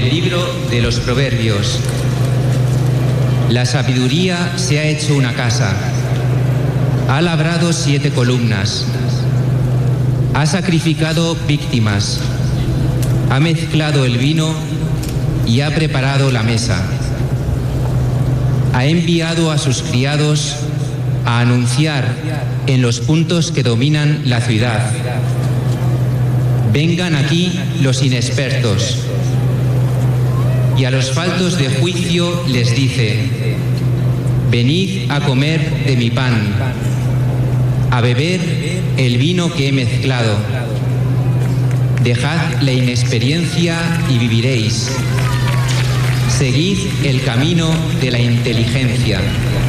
Del libro de los Proverbios. La sabiduría se ha hecho una casa, ha labrado 7 columnas, ha sacrificado víctimas, ha mezclado el vino y ha preparado la mesa. Ha enviado a sus criados a anunciar en los puntos que dominan la ciudad: vengan aquí los inexpertos. Y a los faltos de juicio les dice: venid a comer de mi pan, a beber el vino que he mezclado. Dejad la inexperiencia y viviréis. Seguid el camino de la inteligencia.